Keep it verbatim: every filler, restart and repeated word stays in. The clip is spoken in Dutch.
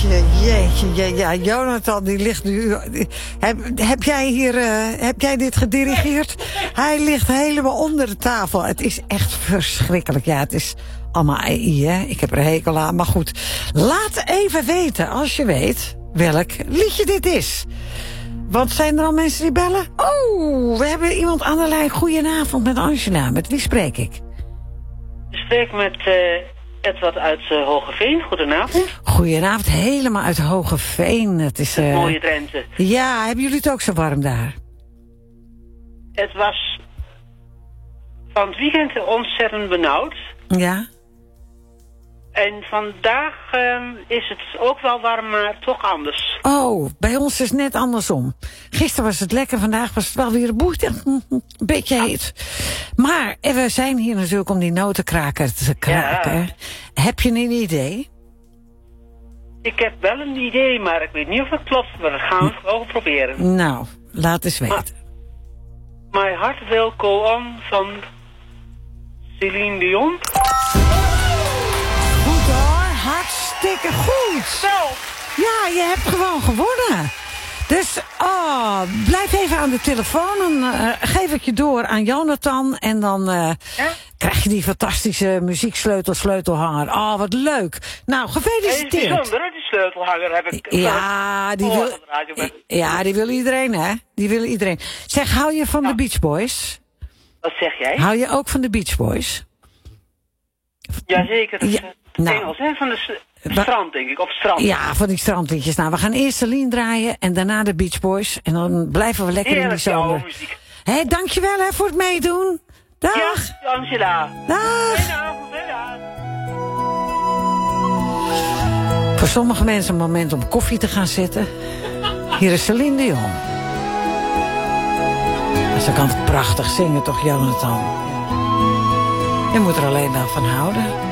Jeetje, jeetje, jeetje. Ja, Jonathan, die ligt nu... Heb, heb jij hier... Uh, heb jij dit gedirigeerd? Hij ligt helemaal onder de tafel. Het is echt verschrikkelijk. Ja, het is allemaal A I, hè. Ik heb er hekel aan, maar goed. Laat even weten, als je weet, welk liedje dit is. Want zijn er al mensen die bellen? Oh, we hebben iemand aan de lijn. Goedenavond met Angela. Met wie spreek ik? Ik spreek met... Uh... Edward uit uh, Hogeveen, goedenavond. Goedenavond, helemaal uit Hogeveen. Het is uh... mooie Drenthe. Ja, hebben jullie het ook zo warm daar? Het was van het weekend ontzettend benauwd. Ja. En vandaag uh, is het ook wel warm, maar toch anders. Oh, bij ons is het net andersom. Gisteren was het lekker, vandaag was het wel weer een boete. Een beetje heet. Maar we zijn hier natuurlijk om die notenkraker te kraken. Ja. Heb je een idee? Ik heb wel een idee, maar ik weet niet of het klopt. Maar dat gaan we gewoon proberen. Nou, laat eens weten. My Heart Will Go On van Celine Dion. Hartstikke goed. Zo. Ja, je hebt gewoon gewonnen. Dus, oh, blijf even aan de telefoon. Dan uh, geef ik je door aan Jonathan. En dan uh, ja? krijg je die fantastische muzieksleutel, sleutelhanger. Oh, wat leuk. Nou, gefeliciteerd. Hij is bijzonder, die sleutelhanger heb ik. Ja, die wil, ja, die wil iedereen, hè? Die wil iedereen. Zeg, hou je van ja. de Beach Boys? Wat zeg jij? Hou je ook van de Beach Boys? Jazeker. Ja. Nou, Engels, hè? Van de strand, denk ik. Op strand. Ja, van die strandliedjes. Nou, we gaan eerst Celine draaien en daarna de Beach Boys. En dan blijven we lekker Heerlijk, in die zomer. Hé, hey, dankjewel hè, voor het meedoen. Dag. Ja, Angela. Dag. Goedenavond, goedenavond. Voor sommige mensen een moment om koffie te gaan zetten. Hier is Celine Dion. Ze kan prachtig zingen toch, Jonathan? Je moet er alleen wel van houden.